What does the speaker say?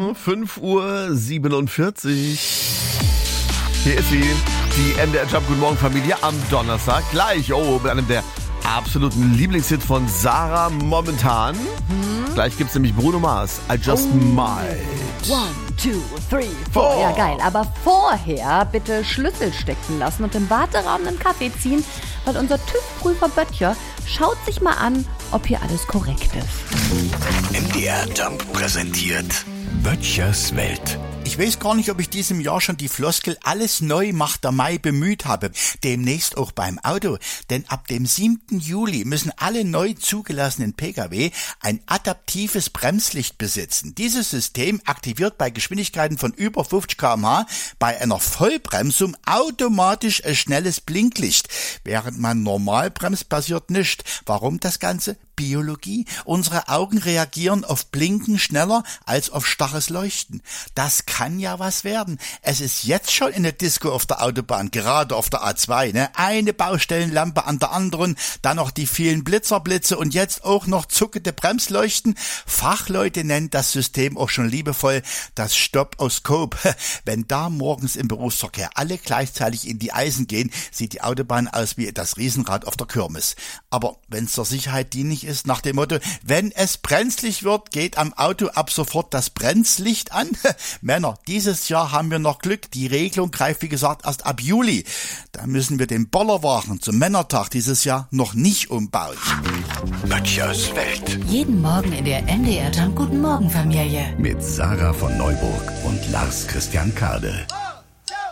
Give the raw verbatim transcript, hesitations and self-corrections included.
Morgen, fünf Uhr siebenundvierzig. Hier ist sie, die M D R Jump Guten Morgen Familie am Donnerstag. Gleich, oh, mit einem der absoluten Lieblingshits von Sarah momentan. Hm? Gleich gibt's nämlich Bruno Mars, I Just oh. Might. One, two, three, four. Four. Ja, geil. Aber vorher bitte Schlüssel stecken lassen und im Warteraum einen Kaffee ziehen, weil unser TÜV-Prüfer Böttcher schaut sich mal an, ob hier alles korrekt ist. M D R Jump präsentiert Böttchers Welt. Ich weiß gar nicht, ob ich diesem Jahr schon die Floskel "Alles neu macht der Mai" bemüht habe. Demnächst auch beim Auto. Denn ab dem siebten Juli müssen alle neu zugelassenen Pkw ein adaptives Bremslicht besitzen. Dieses System aktiviert bei Geschwindigkeiten von über fünfzig Kilometer pro Stunde bei einer Vollbremsung automatisch ein schnelles Blinklicht. Während man normal bremst, passiert nichts. Warum das Ganze? Biologie. Unsere Augen reagieren auf Blinken schneller als auf starres Leuchten. Das kann ja was werden. Es ist jetzt schon in der Disco auf der Autobahn, gerade auf der A zwei, ne? Eine Baustellenlampe an der anderen, dann noch die vielen Blitzerblitze und jetzt auch noch zuckende Bremsleuchten. Fachleute nennen das System auch schon liebevoll das Stop-O-Scope. Wenn da morgens im Berufsverkehr alle gleichzeitig in die Eisen gehen, sieht die Autobahn aus wie das Riesenrad auf der Kirmes. Aber wenn es zur Sicherheit dienlich ist, nach dem Motto, wenn es brenzlig wird, geht am Auto ab sofort das Bremslicht an. Männer, dieses Jahr haben wir noch Glück. Die Regelung greift, wie gesagt, erst ab Juli. Da müssen wir den Bollerwagen zum Männertag dieses Jahr noch nicht umbauen. Böttchers Welt. Jeden Morgen in der M D R Jump Guten Morgen Familie. Mit Sarah von Neuburg und Lars Christian Kade.